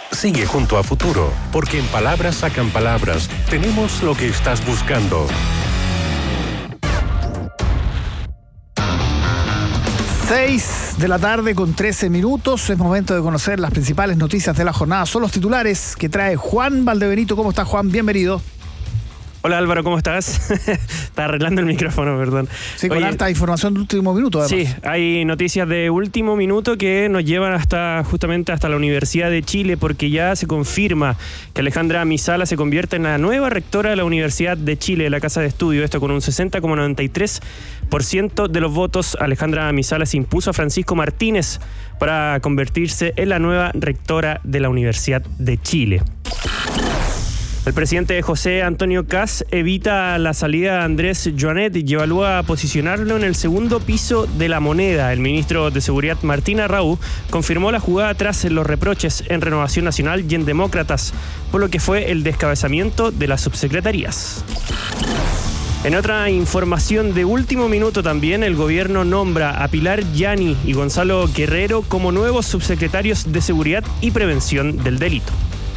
Sigue junto a Futuro, porque en Palabras Sacan Palabras tenemos lo que estás buscando. 6 de la tarde con 13 minutos. Es momento de conocer las principales noticias de la jornada. Son los titulares que trae Juan Valdebenito. ¿Cómo está, Juan? Bienvenido. Hola Álvaro, ¿cómo estás? Está arreglando el micrófono, perdón. Sí, con harta información de último minuto, además. Sí, hay noticias de último minuto que nos llevan justamente hasta la Universidad de Chile, porque ya se confirma que Alejandra Misala se convierte en la nueva rectora de la Universidad de Chile, de la Casa de Estudio. Esto con un 60,93% de los votos. Alejandra Misala se impuso a Francisco Martínez para convertirse en la nueva rectora de la Universidad de Chile. El presidente José Antonio Kast evita la salida de Andrés Joanet y evalúa posicionarlo en el segundo piso de La Moneda. El ministro de Seguridad Martín Arrau confirmó la jugada tras los reproches en Renovación Nacional y en Demócratas, por lo que fue el descabezamiento de las subsecretarías. En otra información de último minuto también, el gobierno nombra a Pilar Yani y Gonzalo Guerrero como nuevos subsecretarios de Seguridad y Prevención del Delito.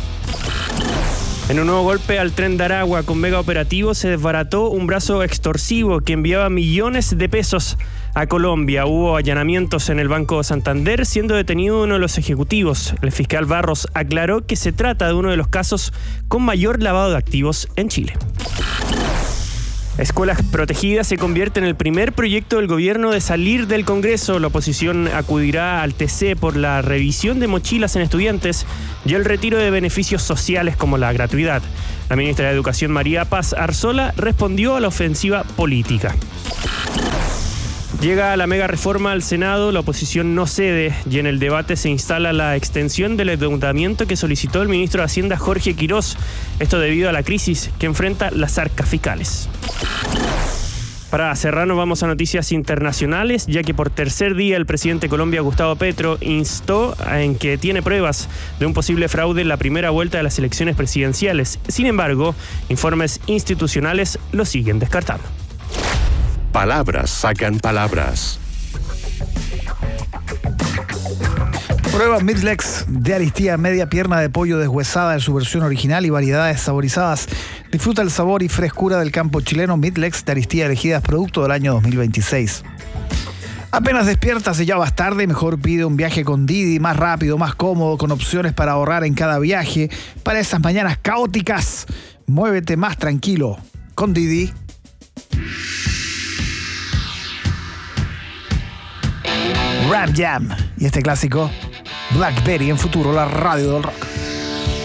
En un nuevo golpe al Tren de Aragua con mega operativo se desbarató un brazo extorsivo que enviaba millones de pesos a Colombia. Hubo allanamientos en el Banco Santander, siendo detenido uno de los ejecutivos. El fiscal Barros aclaró que se trata de uno de los casos con mayor lavado de activos en Chile. Escuelas Protegidas se convierte en el primer proyecto del gobierno de salir del Congreso. La oposición acudirá al TC por la revisión de mochilas en estudiantes y el retiro de beneficios sociales como la gratuidad. La ministra de Educación, María Paz Arzola, respondió a la ofensiva política. Llega la mega reforma al Senado, la oposición no cede y en el debate se instala la extensión del endeudamiento que solicitó el ministro de Hacienda, Jorge Quirós. Esto debido a la crisis que enfrenta las arcas fiscales. Para cerrar, nos vamos a noticias internacionales, ya que por tercer día el presidente de Colombia, Gustavo Petro, instó en que tiene pruebas de un posible fraude en la primera vuelta de las elecciones presidenciales. Sin embargo, informes institucionales lo siguen descartando. Palabras Sacan Palabras. Prueba Midlex de Aristía, media pierna de pollo deshuesada en su versión original y variedades saborizadas. Disfruta el sabor y frescura del campo chileno. Midlex de Aristía, elegidas producto del año 2026. Apenas despiertas y ya vas tarde, mejor pide un viaje con Didi, más rápido, más cómodo, con opciones para ahorrar en cada viaje. Para esas mañanas caóticas, muévete más tranquilo con Didi. Rap Jam y este clásico Blackberry en Futuro, la radio del rock.